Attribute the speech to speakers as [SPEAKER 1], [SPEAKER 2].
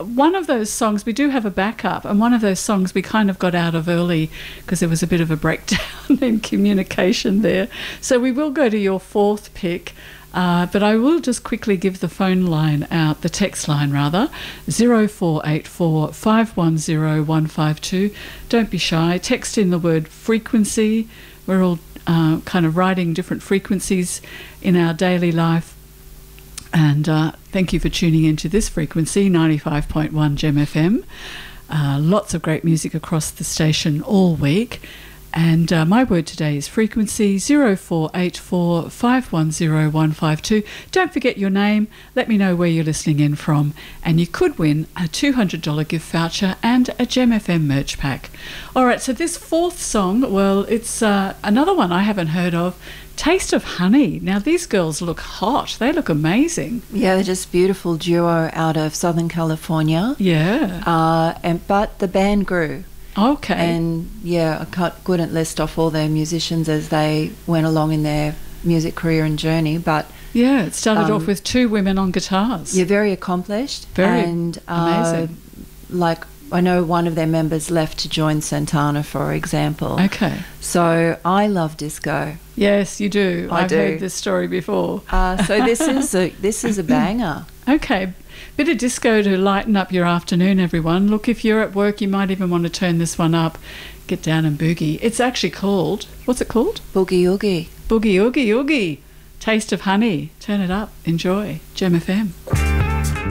[SPEAKER 1] one of those songs, we do have a backup, and one of those songs we kind of got out of early because there was a bit of a breakdown in communication there. So we will go to your fourth pick, but I will just quickly give the phone line out, the text line rather, 0484 510 152. Don't be shy. Text in the word frequency. We're all kind of riding different frequencies in our daily life. And thank you for tuning into this frequency, 95.1 Gem FM. Lots of great music across the station all week. And my word today is frequency, 0484 510 152. Don't forget your name. Let me know where you're listening in from. And you could win a $200 gift voucher and a Gem FM merch pack. All right, so this fourth song, well, it's another one I haven't heard of. Taste of Honey. Now, these girls look hot. They look amazing.
[SPEAKER 2] Yeah, they're just beautiful duo out of Southern California.
[SPEAKER 1] Yeah.
[SPEAKER 2] But the band grew.
[SPEAKER 1] Okay.
[SPEAKER 2] And, yeah, I couldn't list off all their musicians as they went along in their music career and journey, but...
[SPEAKER 1] Yeah, it started off with two women on guitars.
[SPEAKER 2] You're very accomplished.
[SPEAKER 1] Very
[SPEAKER 2] amazing. Like, I know one of their members left to join Santana, for example.
[SPEAKER 1] Okay.
[SPEAKER 2] So I love disco.
[SPEAKER 1] Yes, you do.
[SPEAKER 2] I've
[SPEAKER 1] heard this story before.
[SPEAKER 2] So this is a banger.
[SPEAKER 1] Okay. Bit of disco to lighten up your afternoon, everyone. Look, if you're at work, you might even want to turn this one up. Get down and boogie. It's actually called, what's it called?
[SPEAKER 2] Boogie Oogie.
[SPEAKER 1] Boogie Oogie Oogie. Taste of Honey. Turn it up. Enjoy. Gem FM.